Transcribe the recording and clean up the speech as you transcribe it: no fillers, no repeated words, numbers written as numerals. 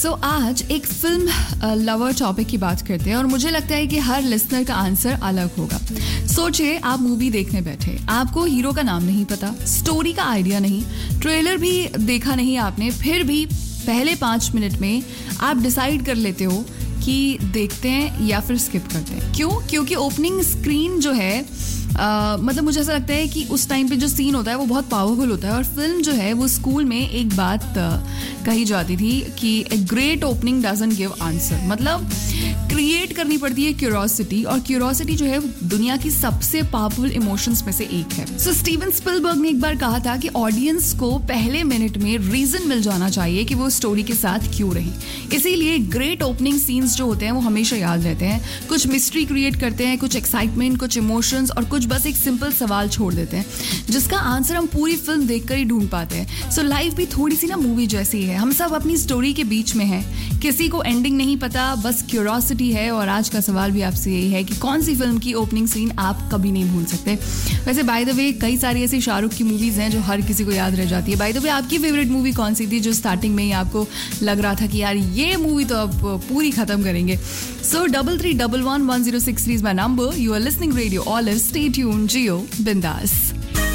आज एक film lover topic की बात करते हैं और मुझे लगता है कि हर लिसनर का आंसर अलग होगा। सोचिए आप मूवी देखने बैठे, आपको हीरो का नाम नहीं पता, स्टोरी का आइडिया नहीं, ट्रेलर भी देखा नहीं आपने, फिर भी पहले 5 मिनट में आप डिसाइड कर लेते हो कि देखते हैं या फिर स्किप करते हैं। क्यों? क्योंकि ओपनिंग स्क्रीन जो है मतलब मुझे ऐसा लगता है कि उस टाइम पे जो सीन होता है वो बहुत पावरफुल होता है। और फिल्म जो है वो स्कूल में एक बात कही जाती थी कि a great opening doesn't give answer, मतलब क्रिएट करनी पड़ती है क्यूरोसिटी, और क्यूरोसिटी जो है दुनिया की सबसे पावरफुल इमोशंस में से एक है। सो स्टीवन स्पिलबर्ग ने एक बार कहा था कि ऑडियंस को पहले मिनट में रीजन मिल जाना चाहिए कि वो स्टोरी के साथ क्यों रही। इसीलिए ग्रेट ओपनिंग सीन्स जो होते हैं वो हमेशा याद रहते हैं। कुछ मिस्ट्री क्रिएट करते हैं, कुछ एक्साइटमेंट, कुछ इमोशंस, और कुछ बस एक सिंपल सवाल छोड़ देते हैं जिसका आंसर हम पूरी फिल्म देखकर ही ढूंढ पाते हैं। सो लाइफ भी थोड़ी सी ना मूवी जैसी है। हम सब अपनी स्टोरी के बीच में हैं, किसी को एंडिंग नहीं पता, बस क्यूरोसिटी है। और आज का सवाल भी आपसे यही है कि कौन सी फिल्म की ओपनिंग सीन आप कभी नहीं भूल सकते। वैसे बाय द वे कई सारी ऐसी शाहरुख की मूवीज हैं जो हर किसी को याद रह जाती है। बाय द वे आपकी फेवरेट मूवी कौन सी थी जो स्टार्टिंग में ही आपको लग रहा था कि यार ये मूवी तो अब पूरी खत्म करेंगे? So 33111063 is my number. You are listening Radio Olive. Stay tuned, Gio Bindas.